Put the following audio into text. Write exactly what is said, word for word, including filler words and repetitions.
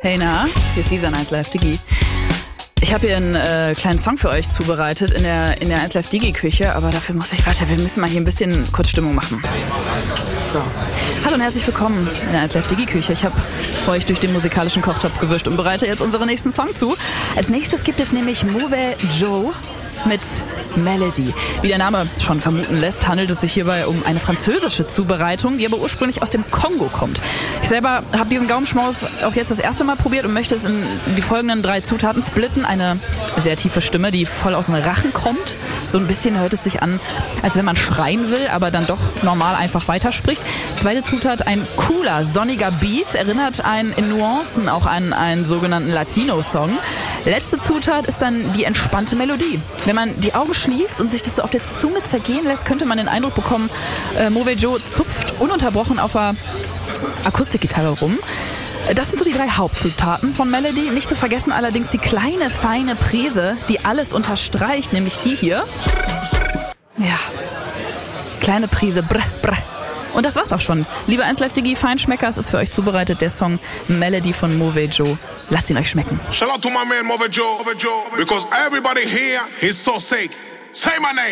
Hey na, hier ist Lisa in eins Live Digi. Ich habe hier einen äh, kleinen Song für euch zubereitet in der in der eins Live Digi Küche, aber dafür muss ich, warte, wir müssen mal hier ein bisschen kurz Stimmung machen. So. Hallo und herzlich willkommen in der eins Live Digi Küche. Ich habe feucht durch den musikalischen Kochtopf gewischt und bereite jetzt unseren nächsten Song zu. Als nächstes gibt es nämlich Mauvais Joe mit Melody. Wie der Name schon vermuten lässt, handelt es sich hierbei um eine französische Zubereitung, die aber ursprünglich aus dem Kongo kommt. Ich selber habe diesen Gaumenschmaus auch jetzt das erste Mal probiert und möchte es in die folgenden drei Zutaten splitten. Eine sehr tiefe Stimme, die voll aus dem Rachen kommt. So ein bisschen hört es sich an, als wenn man schreien will, aber dann doch normal einfach weiterspricht. Zweite Zutat, ein cooler, sonniger Beat, erinnert einen in Nuancen auch an einen sogenannten Latino-Song. Letzte Zutat ist dann die entspannte Melodie. Wenn man die Augen schließt und sich das so auf der Zunge zergehen lässt, könnte man den Eindruck bekommen, äh, Mauvais Joe zupft ununterbrochen auf der Akustikgitarre rum. Das sind so die drei Hauptzutaten von Melody. Nicht zu vergessen allerdings die kleine, feine Prise, die alles unterstreicht, nämlich die hier. Ja, kleine Prise, brr, brr. Und das war's auch schon. Liebe eins Live Digi Feinschmecker, es ist für euch zubereitet der Song Melody von Mauvais Joe. Lasst ihn euch schmecken. Shout out to my man Mauvais Joe, because everybody here is so sick. Say my name.